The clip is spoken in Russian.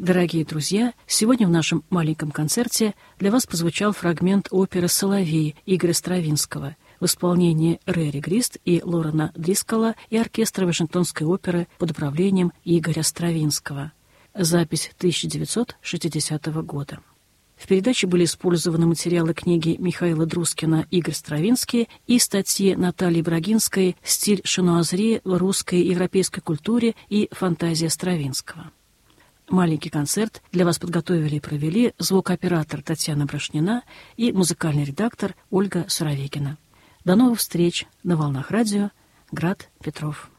Дорогие друзья, сегодня в нашем маленьком концерте для вас прозвучал фрагмент оперы «Соловей» Игоря Стравинского в исполнении Рэри Грист и Лорена Дрискала и оркестра Вашингтонской оперы под управлением Игоря Стравинского. Запись 1960 года. В передаче были использованы материалы книги Михаила Друскина «Игорь Стравинский» и статьи Натальи Брагинской «Стиль шануазри в русской и европейской культуре» и «Фантазия Стравинского». Маленький концерт для вас подготовили и провели звукооператор Татьяна Брашнина и музыкальный редактор Ольга Суровикина. До новых встреч на волнах радио. Град Петров.